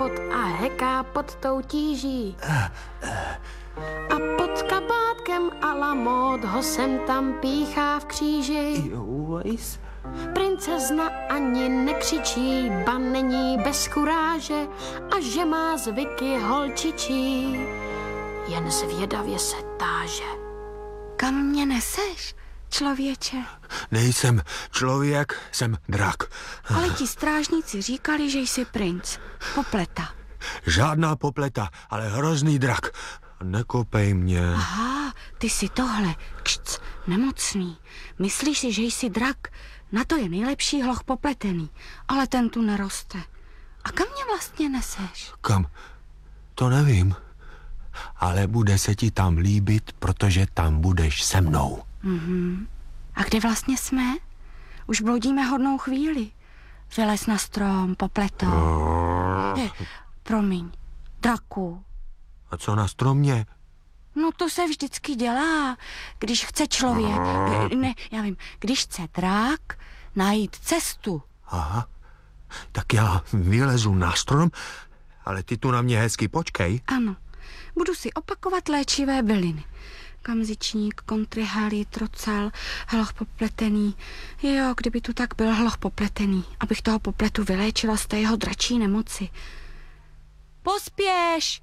pot a heká pod tou tíží. A pod kabátkem a lamot ho sem tam píchá v kříži. Princezna ani nekřičí, ba není bez kuráže a že má zvyky holčičí, jen zvědavě se táže. Kam mě neseš, člověče? Nejsem člověk, jsem drak. Ale ti strážníci říkali, že jsi princ. Popleta. Žádná popleta, ale hrozný drak. Nekopej mě. Aha, ty jsi tohle, kšc, nemocný. Myslíš si, že jsi drak? Na to je nejlepší hloch popletený, ale ten tu neroste. A kam mě vlastně neseš? Kam? To nevím. Ale bude se ti tam líbit, protože tam budeš se mnou. A kde vlastně jsme? Už bloudíme hodnou chvíli. Vylez na strom, popleto. Promiň, draku. A co na stromě? No to se vždycky dělá, když chce člověk, ne, já vím, když chce drak najít cestu. Aha, tak já vylezu na strom, ale ty tu na mě hezky počkej. Ano, budu si opakovat léčivé byliny. Kamzičník, kontryhalí, trocel, hloch popletený. Jo, kdyby tu tak byl hloch popletený, abych toho popletu vyléčila z té jeho dračí nemoci. Pospěš!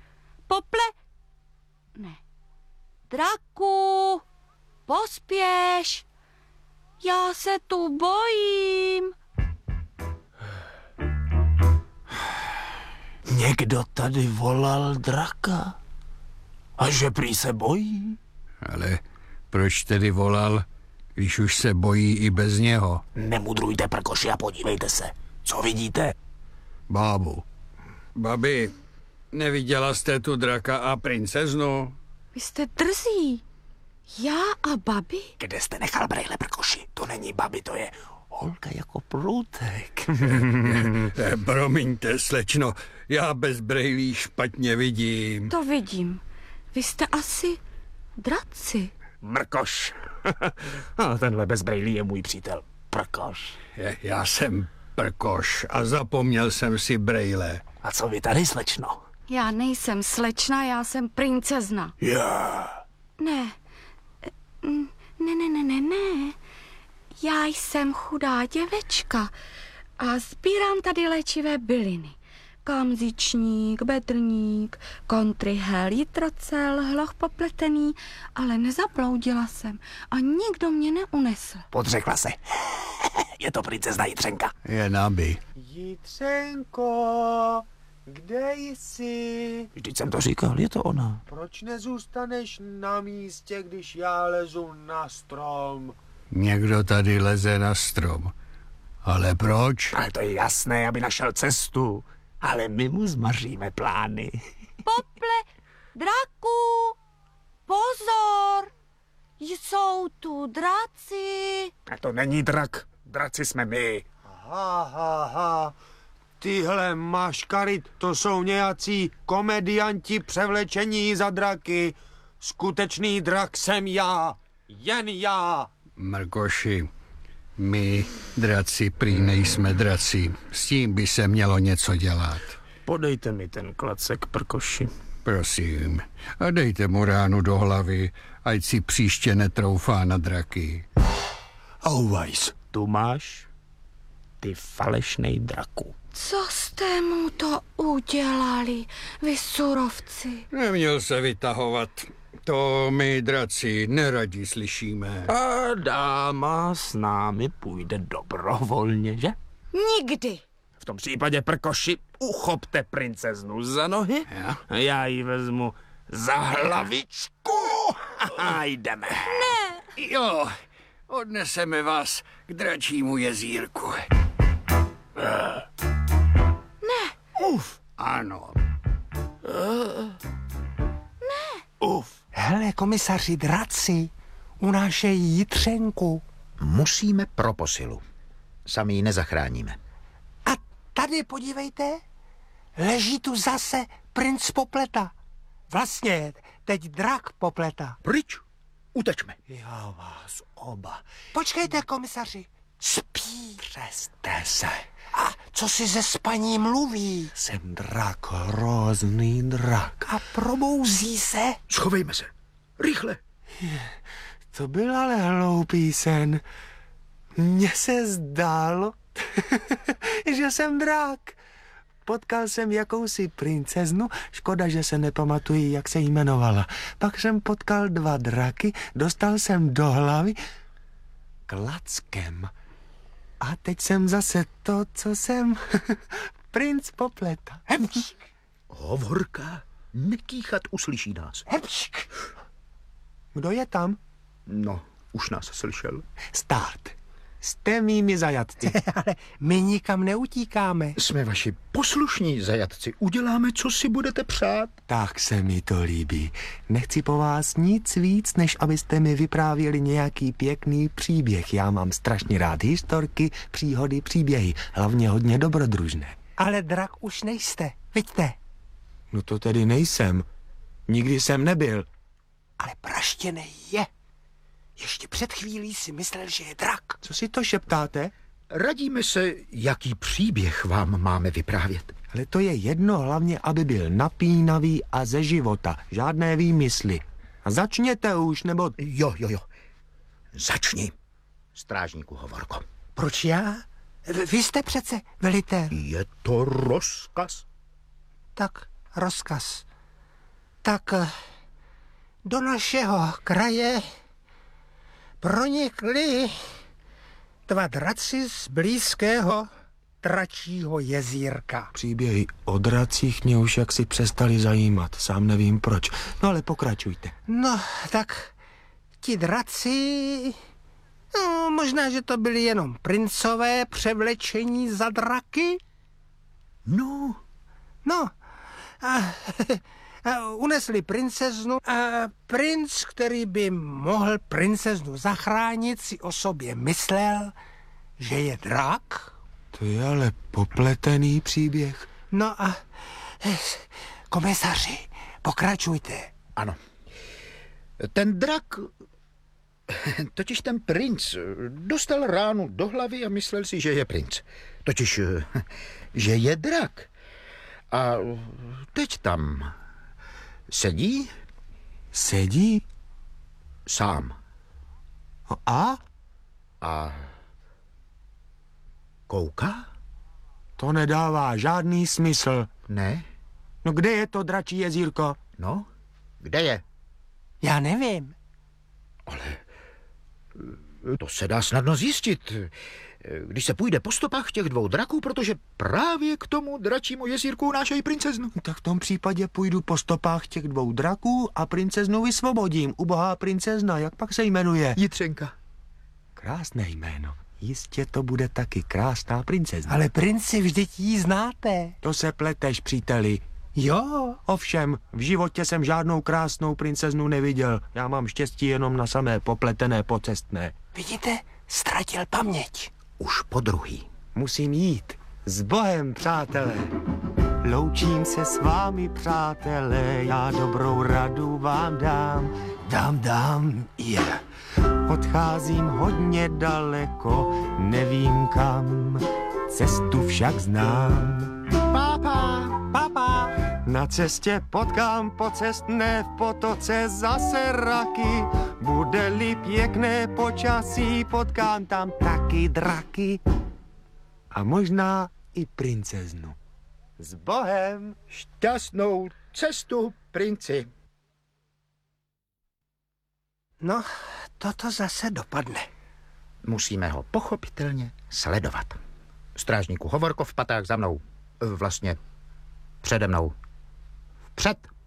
Ne. Draku! Pospěš! Já se tu bojím. Někdo tady volal draka. A že prý se bojí? Ale proč tedy volal, když už se bojí i bez něho? Nemudrujte, prkoši, a podívejte se. Co vidíte? Bábu. Babi, neviděla jste tu draka a princeznu? Vy jste drzí. Já a babi? Kde jste nechal brejle, prkoši? To není babi, to je holka jako průtek. Promiňte, slečno, já bez brejlí špatně vidím. To vidím. Vy jste asi draci. Mrkoš. A tenhle bez brejlí je můj přítel. Prkoš. Já jsem prkoš a zapomněl jsem si brejle. A co vy tady, slečno? Já nejsem slečna, já jsem princezna. Ne. Ne. Já jsem chudá děvečka a sbírám tady léčivé byliny. Kamzičník, bedrník, kontryhel, jitrocel, hloch popletený, ale nezabloudila jsem a nikdo mě neunesl. Podřekla se. Je to princezna Jitřenka. Je Nabi. Jitřenko, kde jsi? Vždyť jsem to říkal, je to ona. Proč nezůstaneš na místě, když já lezu na strom? Někdo tady leze na strom. Ale proč? Ale to je jasné, aby našel cestu. Ale my mu zmaříme plány. Draku, pozor, jsou tu draci. A to není drak, draci jsme my. Ha. Tyhle maškary, to jsou nějací komedianti převlečení za draky. Skutečný drak jsem já, jen já. Mrkoši, my, draci, prý nejsme draci. S tím by se mělo něco dělat. Podejte mi ten klacek, prkoši. Prosím. A dejte mu ránu do hlavy, ať si příště netroufá na draky. Always. Tu máš, ty falešnej draku. Co jste mu to udělali, vy surovci? Neměl se vytahovat. To my, draci, neradi slyšíme. A dáma s námi půjde dobrovolně, že? Nikdy. V tom případě, prkoši, uchopte princeznu za nohy. Já ji vezmu za hlavičku a jdeme. Jo, odneseme vás k dračímu jezírku. Ne. Uf. Ano. Uf. Hele, komisaři draci, unášejí Jitřenku. Musíme pro posilu. Sami ji nezachráníme. A tady, podívejte, leží tu zase princ Popleta. Vlastně, teď drak Popleta. Pryč, utečme. Já vás oba. Počkejte, komisaři. Spí. platí. Přeste se. A co si ze spaní mluví? Jsem drak, hrozný drak. A probouzí se? Schovejme se. Rychle. To byl ale hloupý sen. Mně se zdálo, že jsem drak. Potkal jsem jakousi princeznu, škoda, že se nepamatuji, jak se jmenovala. Pak jsem potkal 2 draky, dostal jsem do hlavy klackem. A teď jsem zase to, co jsem. Princ Popleta. Hepčík. Hovorka, nekýchat, uslyší nás. Hepčík. Kdo je tam? No, už nás slyšel. Stát. Jste mými zajatci. Ale my nikam neutíkáme. Jsme vaši poslušní zajatci. Uděláme, co si budete přát. Tak se mi to líbí. Nechci po vás nic víc, než abyste mi vyprávěli nějaký pěkný příběh. Já mám strašně rád historky, příhody, příběhy. Hlavně hodně dobrodružné. Ale drak už nejste, vidíte? No to tedy nejsem. Nikdy jsem nebyl. Ale praštěnej je. Ještě před chvílí si myslel, že je drak. Co si to šeptáte? Radíme se, jaký příběh vám máme vyprávět. Ale to je jedno, hlavně, aby byl napínavý a ze života. Žádné výmysly. A začněte už, nebo... Jo. Začni, strážníku Hovorko. Proč já? Vy jste přece velitel. Je to rozkaz. Tak, rozkaz. Tak do našeho kraje pronikli 2 draci z blízkého Dračího jezírka. Příběhy o dracích mě už jaksi přestali zajímat. Sám nevím proč. No ale pokračujte. No, tak ti draci... No, možná, že to byly jenom princové převlečení za draky? No. A unesli princeznu a princ, který by mohl princeznu zachránit, si o sobě myslel, že je drak. To je ale popletený příběh. No a komisaři, pokračujte. Ano. Ten drak, totiž ten princ, dostal ránu do hlavy a myslel si, že je princ. Totiž, že je drak. A teď tam sedí? Sedí? Sám. A? A kouká? To nedává žádný smysl. Ne? No kde je to dračí jezírko? No, kde je? Já nevím. Ale to se dá snadno zjistit, když se půjde po stopách těch 2 draků, protože právě k tomu dračímu jezírku unášejí princeznu. Tak v tom případě půjdu po stopách těch 2 draků a princeznu vysvobodím. Ubohá princezna, jak pak se jmenuje? Jitřenka. Krásné jméno. Jistě to bude taky krásná princezna. Ale princi, vždyť jí znáte. To se pleteš, příteli. Jo. Ovšem, v životě jsem žádnou krásnou princeznu neviděl. Já mám štěstí jenom na samé popletené pocestné. Vidíte, ztratil paměť. Už podruhý. Musím jít. S Bohem, přátelé. Loučím se s vámi, přátelé, já dobrou radu vám dám. Dám, Odcházím hodně daleko, nevím kam, cestu však znám. Pápa, na cestě potkám pocestné, v potoce zase raky. Bude-li pěkné počasí, potkám tam taky draky. A možná i princeznu. S Bohem! Šťastnou cestu, princi. No, toto zase dopadne. Musíme ho pochopitelně sledovat. Strážníku Hovorko, v patách za mnou. Vlastně přede mnou. Vpřed.